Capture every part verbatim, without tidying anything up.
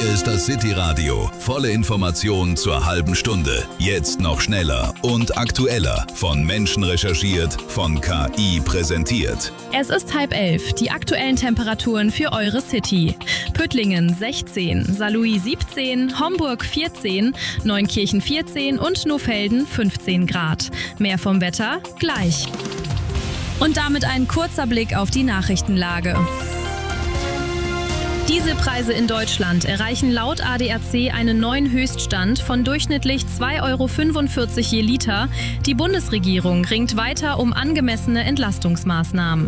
Hier ist das City Radio. Volle Information zur halben Stunde. Jetzt noch schneller und aktueller. Von Menschen recherchiert, von K I präsentiert. Es ist halb elf. Die aktuellen Temperaturen für eure City. Püttlingen sechzehn, Saarlouis siebzehn, Homburg vierzehn, Neunkirchen vierzehn und Nohfelden fünfzehn Grad. Mehr vom Wetter gleich. Und damit ein kurzer Blick auf die Nachrichtenlage. Dieselpreise in Deutschland erreichen laut A D A C einen neuen Höchststand von durchschnittlich zwei Euro fünfundvierzig je Liter. Die Bundesregierung ringt weiter um angemessene Entlastungsmaßnahmen.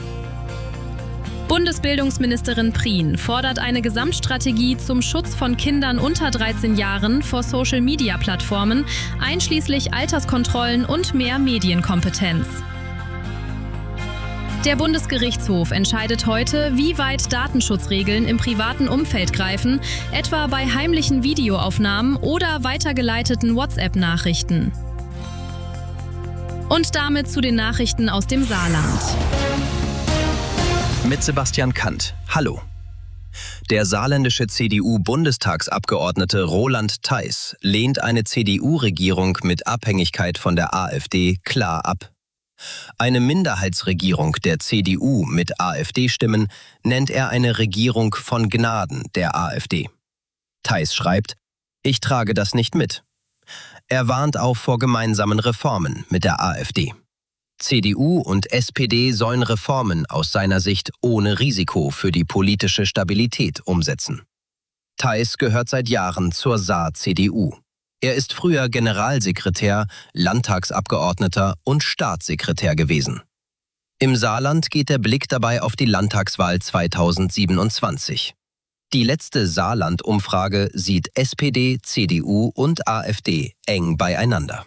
Bundesbildungsministerin Prien fordert eine Gesamtstrategie zum Schutz von Kindern unter dreizehn Jahren vor Social-Media-Plattformen, einschließlich Alterskontrollen und mehr Medienkompetenz. Der Bundesgerichtshof entscheidet heute, wie weit Datenschutzregeln im privaten Umfeld greifen, etwa bei heimlichen Videoaufnahmen oder weitergeleiteten WhatsApp-Nachrichten. Und damit zu den Nachrichten aus dem Saarland. Mit Sebastian Kant. Hallo. Der saarländische C D U-Bundestagsabgeordnete Roland Theis lehnt eine C D U-Regierung mit Abhängigkeit von der AfD klar ab. Eine Minderheitsregierung der C D U mit AfD-Stimmen nennt er eine Regierung von Gnaden der AfD. Theis schreibt, ich trage das nicht mit. Er warnt auch vor gemeinsamen Reformen mit der AfD. C D U und S P D sollen Reformen aus seiner Sicht ohne Risiko für die politische Stabilität umsetzen. Theis gehört seit Jahren zur Saar-C D U. Er ist früher Generalsekretär, Landtagsabgeordneter und Staatssekretär gewesen. Im Saarland geht der Blick dabei auf die Landtagswahl zweitausendsiebenundzwanzig. Die letzte Saarland-Umfrage sieht S P D, C D U und AfD eng beieinander.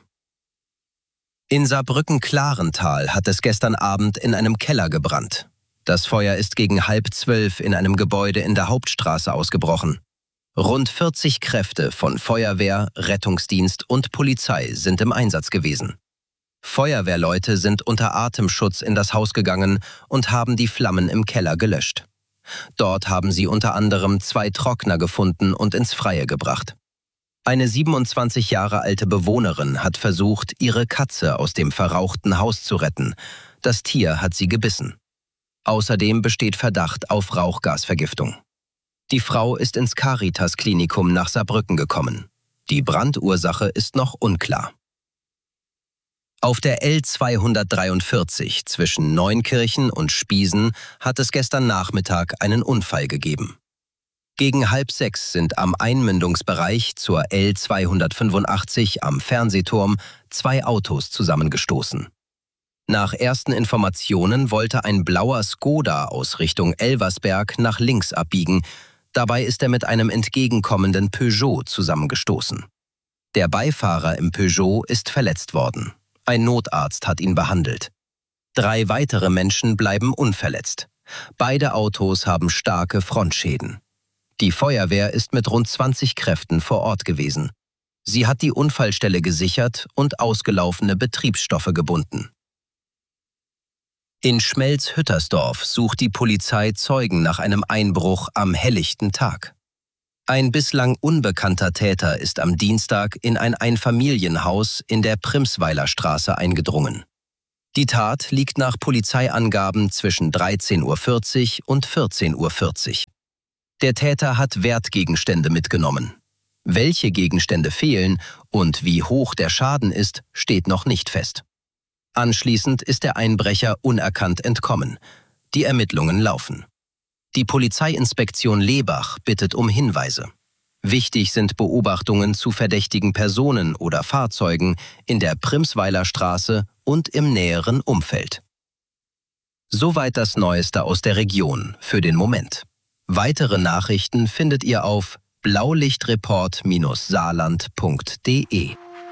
In Saarbrücken-Klarental hat es gestern Abend in einem Keller gebrannt. Das Feuer ist gegen halb zwölf in einem Gebäude in der Hauptstraße ausgebrochen. Rund vierzig Kräfte von Feuerwehr, Rettungsdienst und Polizei sind im Einsatz gewesen. Feuerwehrleute sind unter Atemschutz in das Haus gegangen und haben die Flammen im Keller gelöscht. Dort haben sie unter anderem zwei Trockner gefunden und ins Freie gebracht. Eine siebenundzwanzig Jahre alte Bewohnerin hat versucht, ihre Katze aus dem verrauchten Haus zu retten. Das Tier hat sie gebissen. Außerdem besteht Verdacht auf Rauchgasvergiftung. Die Frau ist ins Caritas-Klinikum nach Saarbrücken gekommen. Die Brandursache ist noch unklar. Auf der L zweihundertdreiundvierzig zwischen Neunkirchen und Spiesen hat es gestern Nachmittag einen Unfall gegeben. Gegen halb sechs sind am Einmündungsbereich zur L zweihundertfünfundachtzig am Fernsehturm zwei Autos zusammengestoßen. Nach ersten Informationen wollte ein blauer Skoda aus Richtung Elversberg nach links abbiegen. Dabei ist er mit einem entgegenkommenden Peugeot zusammengestoßen. Der Beifahrer im Peugeot ist verletzt worden. Ein Notarzt hat ihn behandelt. Drei weitere Menschen bleiben unverletzt. Beide Autos haben starke Frontschäden. Die Feuerwehr ist mit rund zwanzig Kräften vor Ort gewesen. Sie hat die Unfallstelle gesichert und ausgelaufene Betriebsstoffe gebunden. In Schmelz-Hüttersdorf sucht die Polizei Zeugen nach einem Einbruch am helllichten Tag. Ein bislang unbekannter Täter ist am Dienstag in ein Einfamilienhaus in der Primsweiler Straße eingedrungen. Die Tat liegt nach Polizeiangaben zwischen dreizehn Uhr vierzig und vierzehn Uhr vierzig. Der Täter hat Wertgegenstände mitgenommen. Welche Gegenstände fehlen und wie hoch der Schaden ist, steht noch nicht fest. Anschließend ist der Einbrecher unerkannt entkommen. Die Ermittlungen laufen. Die Polizeiinspektion Lebach bittet um Hinweise. Wichtig sind Beobachtungen zu verdächtigen Personen oder Fahrzeugen in der Primsweiler Straße und im näheren Umfeld. Soweit das Neueste aus der Region für den Moment. Weitere Nachrichten findet ihr auf blaulichtreport saarland punkt de.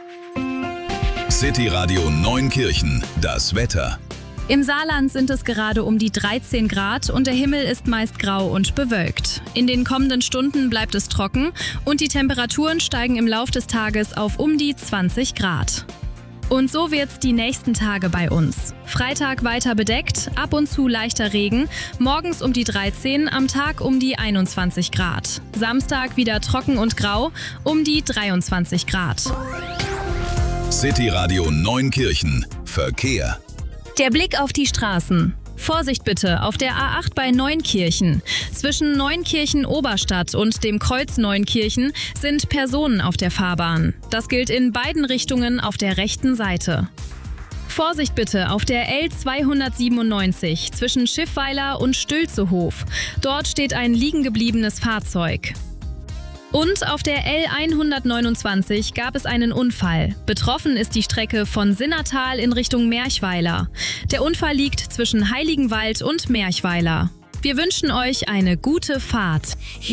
City Radio Neunkirchen, das Wetter. Im Saarland sind es gerade um die dreizehn Grad und der Himmel ist meist grau und bewölkt. In den kommenden Stunden bleibt es trocken und die Temperaturen steigen im Lauf des Tages auf um die zwanzig Grad. Und so wird's die nächsten Tage bei uns. Freitag weiter bedeckt, ab und zu leichter Regen, morgens um die dreizehn, am Tag um die einundzwanzig Grad. Samstag wieder trocken und grau, um die dreiundzwanzig Grad. City Radio Neunkirchen. Verkehr. Der Blick auf die Straßen. Vorsicht bitte auf der A acht bei Neunkirchen. Zwischen Neunkirchen-Oberstadt und dem Kreuz Neunkirchen sind Personen auf der Fahrbahn. Das gilt in beiden Richtungen auf der rechten Seite. Vorsicht bitte auf der L zweihundertsiebenundneunzig zwischen Schiffweiler und Stülzehof. Dort steht ein liegengebliebenes Fahrzeug. Und auf der L hundertneunundzwanzig gab es einen Unfall. Betroffen ist die Strecke von Sinnertal in Richtung Merchweiler. Der Unfall liegt zwischen Heiligenwald und Merchweiler. Wir wünschen euch eine gute Fahrt.